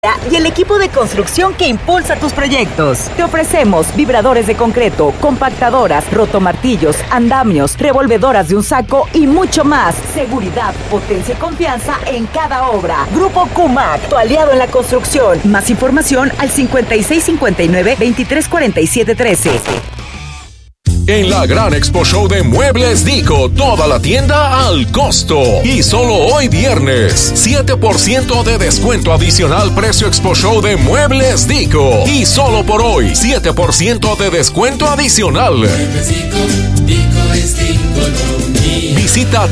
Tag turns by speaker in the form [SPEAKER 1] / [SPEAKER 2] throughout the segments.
[SPEAKER 1] y el equipo de construcción que impulsa tus proyectos. Te ofrecemos vibradores de concreto, compactadoras, rotomartillos, andamios, revolvedoras de un saco y mucho más. Seguridad, potencia y confianza en cada obra. Grupo Cumac, tu aliado en la construcción. Más información al 5659-234713.
[SPEAKER 2] En la Gran Expo Show de Muebles Dico, toda la tienda al costo. Y solo hoy viernes, 7% de descuento adicional precio Expo Show de Muebles Dico. Y solo por hoy, 7% de descuento adicional.
[SPEAKER 3] Muebles Dico, Dico es Dico lo mío.
[SPEAKER 2] Visita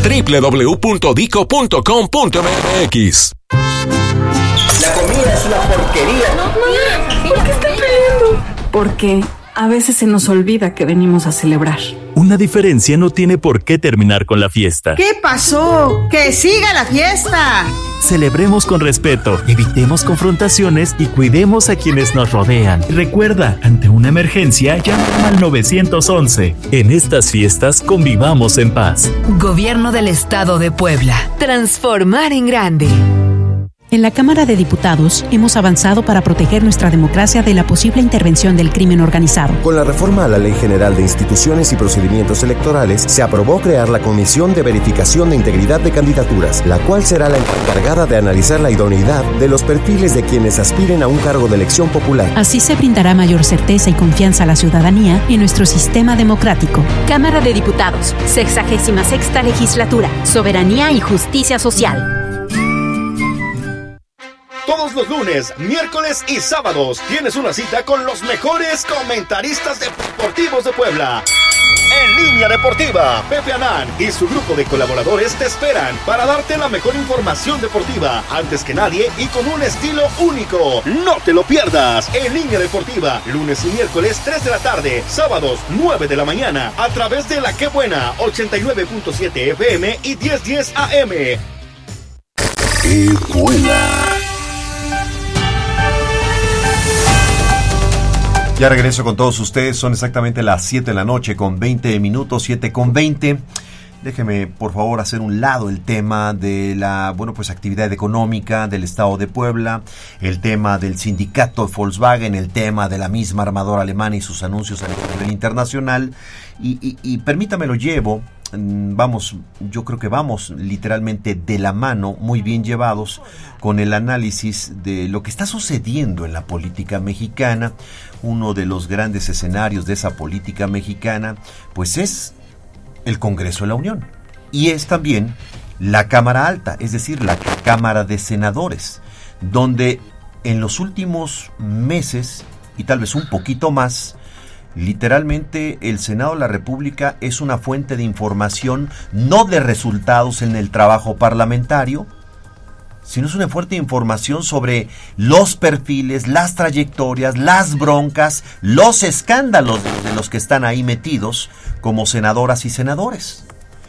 [SPEAKER 2] www.dico.com.mx.
[SPEAKER 4] La comida es una porquería.
[SPEAKER 5] No, ¿por qué están peleando? Porque a veces se nos olvida que venimos a celebrar.
[SPEAKER 6] Una diferencia no tiene por qué terminar con la fiesta.
[SPEAKER 7] ¿Qué pasó? ¡Que siga la fiesta!
[SPEAKER 6] Celebremos con respeto, evitemos confrontaciones y cuidemos a quienes nos rodean. Recuerda, ante una emergencia, llama al 911. En estas fiestas convivamos en paz.
[SPEAKER 8] Gobierno del Estado de Puebla. Transformar en grande.
[SPEAKER 9] En la Cámara de Diputados hemos avanzado para proteger nuestra democracia de la posible intervención del crimen organizado.
[SPEAKER 10] Con la reforma a la Ley General de Instituciones y Procedimientos Electorales, se aprobó crear la Comisión de Verificación de Integridad de Candidaturas, la cual será la encargada de analizar la idoneidad de los perfiles de quienes aspiren a un cargo de elección popular.
[SPEAKER 9] Así se brindará mayor certeza y confianza a la ciudadanía en nuestro sistema democrático.
[SPEAKER 11] Cámara de Diputados, 66ª Legislatura, Soberanía y Justicia Social.
[SPEAKER 12] Todos los lunes, miércoles y sábados tienes una cita con los mejores comentaristas deportivos de Puebla. En Línea Deportiva, Pepe Anán y su grupo de colaboradores te esperan para darte la mejor información deportiva antes que nadie y con un estilo único. No te lo pierdas. En Línea Deportiva, lunes y miércoles 3 de la tarde, sábados 9 de la mañana, a través de La Qué Buena 89.7 FM y 1010 AM.
[SPEAKER 13] ¡Qué buena!
[SPEAKER 14] Ya regreso con todos ustedes, son exactamente las 7 de la noche con 20 minutos, 7:20. Déjeme, por favor, hacer un lado el tema de la, actividad económica del Estado de Puebla, el tema del sindicato de Volkswagen, el tema de la misma armadora alemana y sus anuncios a nivel internacional. Y permítame, lo llevo. Yo creo que vamos literalmente de la mano, muy bien llevados, con el análisis de lo que está sucediendo en la política mexicana. Uno de los grandes escenarios de esa política mexicana, pues es el Congreso de la Unión. Y es también la Cámara Alta, es decir, la Cámara de Senadores, donde en los últimos meses, y tal vez un poquito más, literalmente el Senado de la República es una fuente de información, no de resultados en el trabajo parlamentario, sino es una fuente de información sobre los perfiles, las trayectorias, las broncas, los escándalos de los que están ahí metidos como senadoras y senadores.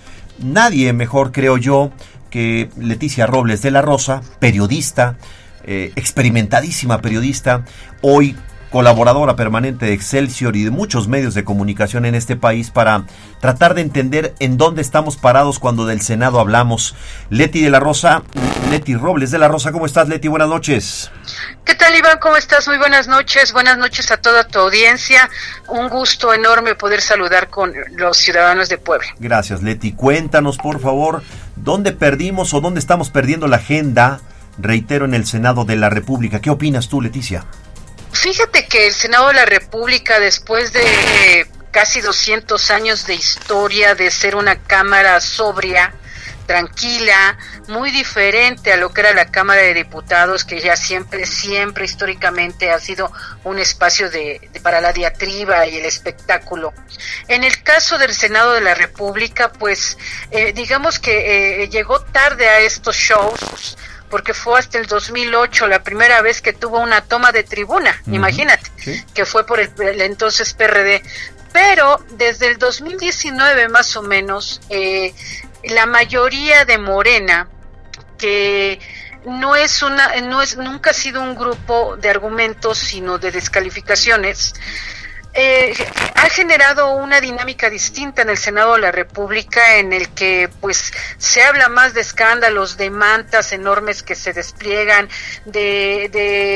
[SPEAKER 14] Nadie mejor, creo yo, que Leticia Robles de la Rosa, periodista, experimentadísima periodista, hoy colaboradora permanente de Excelsior y de muchos medios de comunicación en este país, para tratar de entender en dónde estamos parados cuando del Senado hablamos. Leti Robles de la Rosa, ¿cómo estás, Leti? Buenas noches.
[SPEAKER 15] ¿Qué tal, Iván? ¿Cómo estás? Muy buenas noches a toda tu audiencia. Un gusto enorme poder saludar con los ciudadanos de Puebla.
[SPEAKER 14] Gracias, Leti. Cuéntanos, por favor, ¿dónde perdimos o dónde estamos perdiendo la agenda? Reitero, en el Senado de la República. ¿Qué opinas tú, Leticia?
[SPEAKER 15] Fíjate que el Senado de la República, después de casi 200 años de historia, de ser una cámara sobria, tranquila, muy diferente a lo que era la Cámara de Diputados, que ya siempre históricamente ha sido un espacio para la diatriba y el espectáculo. En el caso del Senado de la República, pues digamos que llegó tarde a estos shows, porque fue hasta el 2008 la primera vez que tuvo una toma de tribuna, imagínate, ¿sí? Que fue por el entonces PRD. Pero desde el 2019 más o menos, la mayoría de Morena, que nunca ha sido un grupo de argumentos, sino de descalificaciones, ha generado una dinámica distinta en el Senado de la República, en el que pues se habla más de escándalos, de mantas enormes que se despliegan, de